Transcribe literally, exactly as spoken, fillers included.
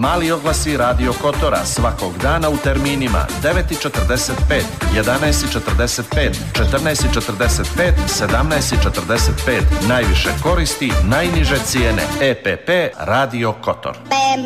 Mali oglasi Radio Kotora svakog dana u terminima devet i četrdeset pet, jedanaest i četrdeset pet, četrnaest i četrdeset pet, sedamnaest i četrdeset pet. Najviše koristi, najniže cijene. E P P Radio Kotor.